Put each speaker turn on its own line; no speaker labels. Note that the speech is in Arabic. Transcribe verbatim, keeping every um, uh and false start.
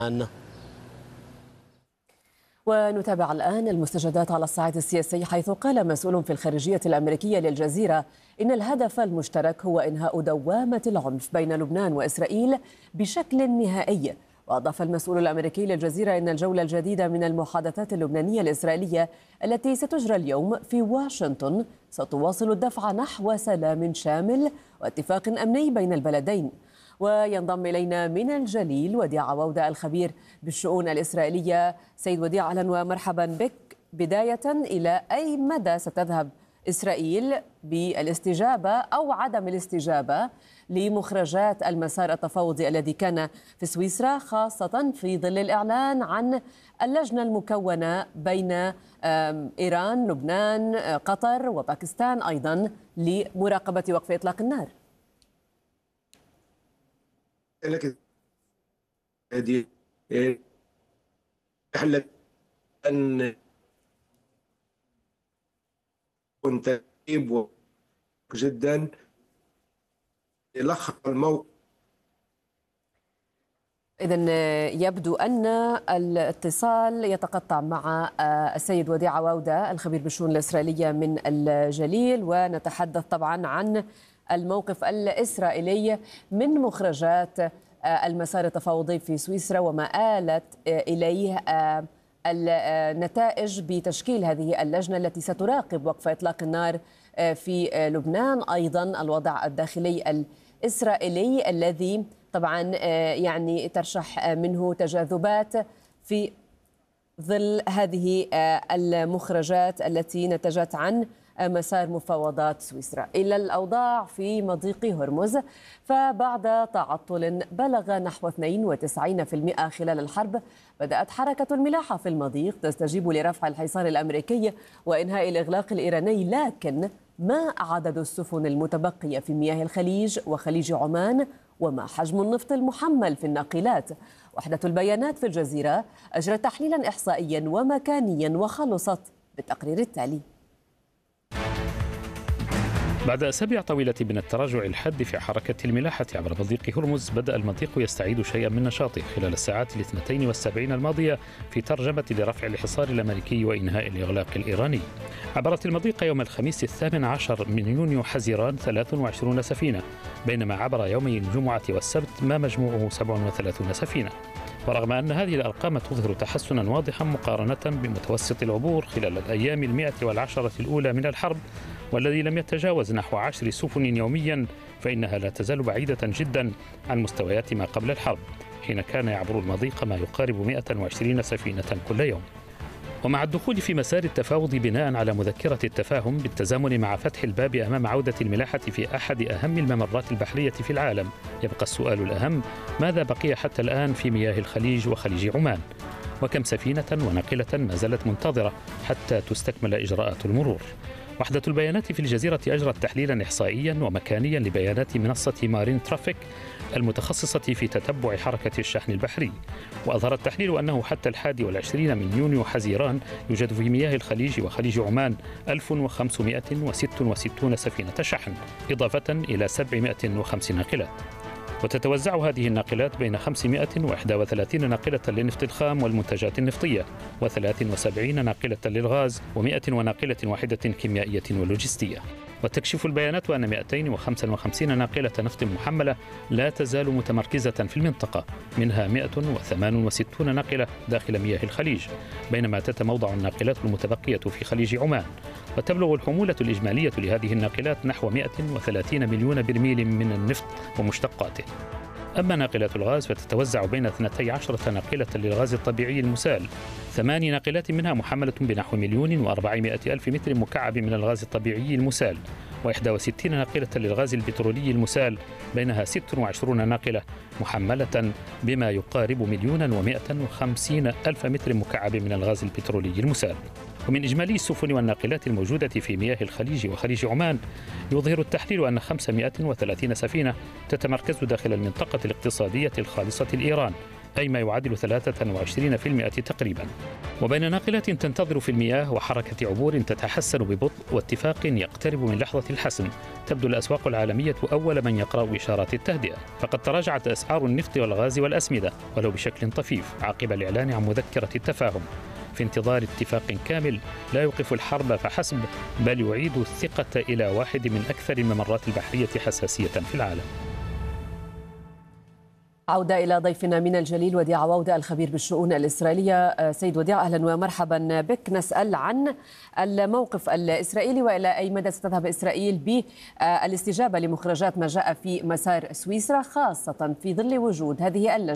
ونتابع الآن المستجدات على الصعيد السياسي، حيث قال مسؤول في الخارجية الأمريكية للجزيرة إن الهدف المشترك هو إنهاء دوامة العنف بين لبنان وإسرائيل بشكل نهائي. وأضاف المسؤول الأمريكي للجزيرة إن الجولة الجديدة من المحادثات اللبنانية الإسرائيلية التي ستجرى اليوم في واشنطن ستواصل الدفع نحو سلام شامل واتفاق أمني بين البلدين. وينضم إلينا من الجليل وديع عوودة الخبير بالشؤون الإسرائيلية. سيد وديع، أهلا ومرحبا بك. بداية، إلى أي مدى ستذهب إسرائيل بالاستجابة أو عدم الاستجابة لمخرجات المسار التفاوضي الذي كان في سويسرا، خاصة في ظل الإعلان عن اللجنة المكونة بين إيران، لبنان، قطر وباكستان أيضا لمراقبة وقف إطلاق النار؟
لك هذه حل أن كنت تجيب جدا يلخص الموقف.
إذن يبدو أن الاتصال يتقطع مع السيد وديع عوودة الخبير بالشؤون الإسرائيلية من الجليل، ونتحدث طبعا عن الموقف الإسرائيلي من مخرجات المسار التفاوضي في سويسرا وما آلت إليه النتائج بتشكيل هذه اللجنة التي ستراقب وقف إطلاق النار في لبنان. أيضا الوضع الداخلي الإسرائيلي الذي طبعا يعني ترشح منه تجاذبات في ظل هذه المخرجات التي نتجت عن مسار مفاوضات سويسرا. إلى الأوضاع في مضيق هرمز، فبعد تعطل بلغ نحو اثنين وتسعين بالمئة خلال الحرب، بدأت حركة الملاحة في المضيق تستجيب لرفع الحصار الأمريكي وإنهاء الإغلاق الإيراني، لكن ما عدد السفن المتبقية في مياه الخليج وخليج عمان؟ وما حجم النفط المحمل في الناقلات؟ وحدة البيانات في الجزيرة أجرت تحليلا إحصائيا ومكانيا وخلصت بالتقرير التالي.
بعد أسابيع طويلة من التراجع الحاد في حركة الملاحة عبر مضيق هرمز، بدأ المضيق يستعيد شيئا من نشاطه خلال الساعات الاثنتين والسبعين الماضية في ترجمة لرفع الحصار الأمريكي وإنهاء الإغلاق الإيراني. عبرت المضيق يوم الخميس الثامن عشر من يونيو حزيران ثلاث وعشرين سفينة، بينما عبر يومي الجمعة والسبت ما مجموعه سبع وثلاثين سفينة. ورغم أن هذه الأرقام تظهر تحسنا واضحا مقارنة بمتوسط العبور خلال الأيام المئة والعشرة الأولى من الحرب، والذي لم يتجاوز نحو عشر سفن يوميا، فإنها لا تزال بعيدة جدا عن مستويات ما قبل الحرب، حين كان يعبر المضيق ما يقارب مئة وعشرين سفينة كل يوم. ومع الدخول في مسار التفاوض بناء على مذكرة التفاهم بالتزامن مع فتح الباب أمام عودة الملاحة في أحد أهم الممرات البحرية في العالم، يبقى السؤال الأهم: ماذا بقي حتى الآن في مياه الخليج وخليج عمان؟ وكم سفينة وناقلة ما زالت منتظرة حتى تستكمل إجراءات المرور؟ وحدة البيانات في الجزيرة أجرت تحليلا إحصائيا ومكانيا لبيانات منصة مارين ترافيك المتخصصة في تتبع حركة الشحن البحري. وأظهر التحليل أنه حتى الحادي والعشرين من يونيو حزيران يوجد في مياه الخليج وخليج عمان ألف وخمسمئة وستة وستين سفينة شحن، إضافة إلى سبعمئة وخمس ناقلات. وتتوزع هذه الناقلات بين خمسمئة وإحدى وثلاثين ناقلة للنفط الخام والمنتجات النفطية، وثلاث وسبعين ناقلة للغاز، ومئة وناقلة واحدة كيميائية ولوجستية. وتكشف البيانات أن مئتين وخمسة وخمسين ناقلة نفط محملة لا تزال متمركزة في المنطقة، منها مئة وثمانية وستين ناقلة داخل مياه الخليج، بينما تتموضع الناقلات المتبقية في خليج عمان. وتبلغ الحمولة الإجمالية لهذه الناقلات نحو مئة وثلاثين مليون برميل من النفط ومشتقاته. أما ناقلات الغاز فتتوزع بين اثنتي عشرة ناقلة للغاز الطبيعي المسال، ثماني ناقلات منها محملة بنحو مليون وأربعمائة ألف متر مكعب من الغاز الطبيعي المسال، وإحدى وستين ناقلة للغاز البترولي المسال، بينها ست وعشرين ناقلة محملة بما يقارب مليون ومائة وخمسين ألف متر مكعب من الغاز البترولي المسال. ومن إجمالي السفن والناقلات الموجودة في مياه الخليج وخليج عمان، يظهر التحليل أن خمسمائة وثلاثين سفينة تتمركز داخل المنطقة الاقتصادية الخالصة لإيران، أي ما يعادل ثلاثة وعشرين بالمئة تقريبا. وبين ناقلات تنتظر في المياه وحركة عبور تتحسن ببطء واتفاق يقترب من لحظة الحسم، تبدو الأسواق العالمية أول من يقرأ إشارات التهدئة. فقد تراجعت أسعار النفط والغاز والأسمدة ولو بشكل طفيف عقب الإعلان عن مذكرة التفاهم، في انتظار اتفاق كامل لا يوقف الحرب فحسب، بل يعيد الثقة إلى واحد من أكثر الممرات البحرية حساسية في العالم.
عودة إلى ضيفنا من الجليل وديع عودة الخبير بالشؤون الإسرائيلية. سيد وديع أهلا ومرحبا بك. نسأل عن الموقف الإسرائيلي وإلى أي مدى ستذهب إسرائيل بالاستجابة لمخرجات ما جاء في مسار سويسرا، خاصة في ظل وجود هذه اللجنة